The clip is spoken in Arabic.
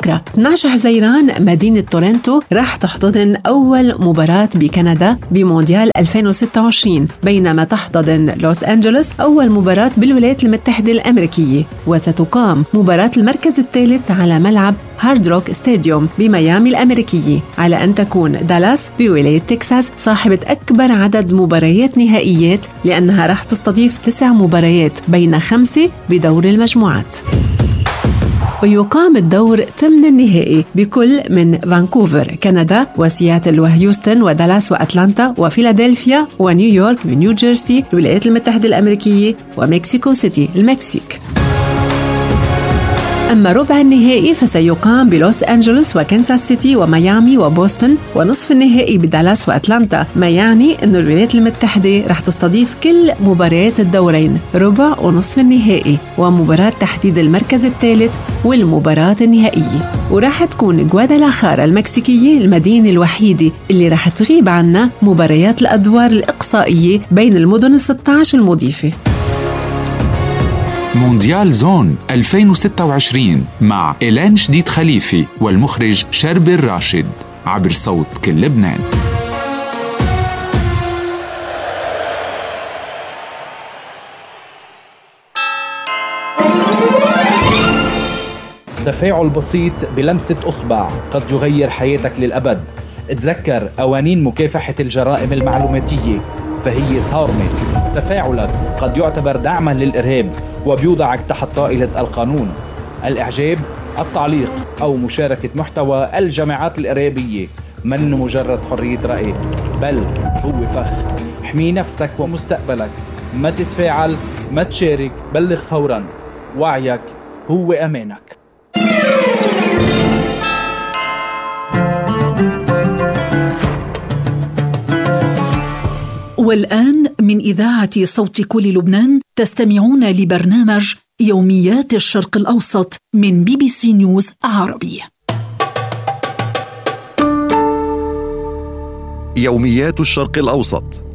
بكرة 12 حزيران مدينة تورنتو راح تحتضن أول مباراة بكندا بمونديال 2026، بينما تحتضن لوس أنجلوس أول مباراة بالولايات المتحدة الأمريكية. وستقام مباراة المركز الثالث على ملعب هارد روك ستاديوم بميامي الأمريكية، على أن تكون دالاس بولاية تكساس صاحبة أكبر عدد مباريات نهائيات، لأنها راح تستضيف 9 مباريات بين 5 بدور المجموعات. ويقام الدور 8 النهائي بكل من فانكوفر كندا وسياتل وهيوستن ودالاس وأتلانتا وفيلادلفيا ونيويورك ونيو جيرسي الولايات المتحدة الأمريكية ومكسيكو سيتي المكسيك. أما ربع النهائي فسيقام بلوس أنجلوس وكنساس سيتي وميامي وبوسطن، ونصف النهائي بدالاس وأتلانتا، ما يعني أن الولايات المتحدة رح تستضيف كل مباريات الدورين، ربع ونصف النهائي ومباراة تحديد المركز الثالث والمباراة النهائية. وراح تكون غوادالاخارا المكسيكية المدينة الوحيدة اللي راح تغيب عنا مباريات الأدوار الإقصائية بين المدن 16 المضيفة. مونديال زون 2026 مع إيلان شديد خليفي والمخرج شربي الراشد عبر صوت كل لبنان. تفاعل بسيط بلمسة أصبع قد يغير حياتك للأبد. تذكر قوانين مكافحة الجرائم المعلوماتية فهي صارمة. تفاعلك قد يعتبر دعما للإرهاب وبيوضعك تحت طائلة القانون. الإعجاب، التعليق أو مشاركة محتوى الجماعات الإرهابية من مجرد حرية رأي، بل هو فخ. احمي نفسك ومستقبلك، ما تتفاعل، ما تشارك، بلغ فورا. وعيك هو أمانك. والآن من إذاعة صوت كل لبنان تستمعون لبرنامج يوميات الشرق الأوسط من BBC نيوز عربي. يوميات الشرق الأوسط